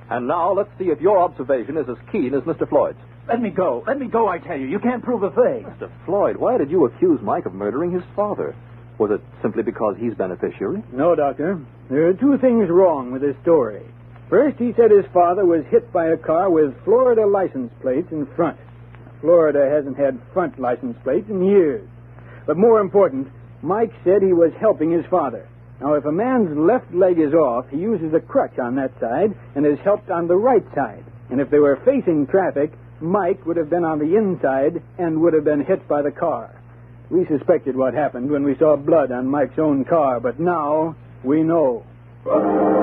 And now let's see if your observation is as keen as Mr. Floyd's. Let me go. Let me go, I tell you. You can't prove a thing. Mr. Floyd, why did you accuse Mike of murdering his father? Was it simply because he's beneficiary? No, Doctor. There are two things wrong with this story. First, he said his father was hit by a car with Florida license plates in front. Florida hasn't had front license plates in years. But more important, Mike said he was helping his father. Now, if a man's left leg is off, he uses a crutch on that side and is helped on the right side. And if they were facing traffic, Mike would have been on the inside and would have been hit by the car. We suspected what happened when we saw blood on Mike's own car, but now we know.